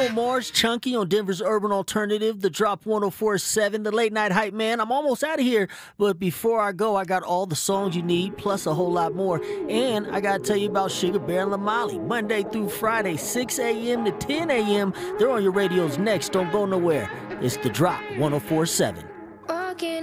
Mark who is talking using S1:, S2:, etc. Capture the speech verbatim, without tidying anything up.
S1: Bruno Mars, Chunky on Denver's Urban Alternative, The Drop one oh four point seven, the Late Night Hype Man. I'm almost out of here, but before I go, I got all the songs you need, plus a whole lot more. And I got to tell you about Sugar Bear and Lamali, Monday through Friday, six a.m. to ten a.m. They're on your radios next. Don't go nowhere. It's The Drop one oh four point seven.